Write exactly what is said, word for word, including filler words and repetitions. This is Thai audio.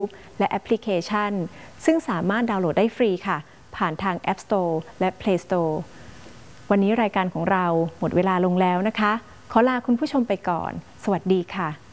และแอปพลิเคชันซึ่งสามารถดาวน์โหลดได้ฟรีค่ะผ่านทาง App Store และ Play Store วันนี้รายการของเราหมดเวลาลงแล้วนะคะขอลาคุณผู้ชมไปก่อนสวัสดีค่ะ